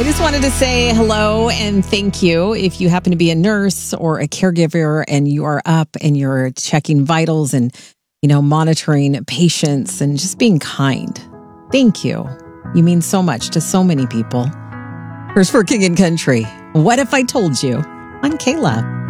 just wanted to say hello and thank you. If you happen to be a nurse or a caregiver and you are up and you're checking vitals and, monitoring patients and just being kind. Thank you. You mean so much to so many people. Here's for King and Country. What if I told you? On Kayla.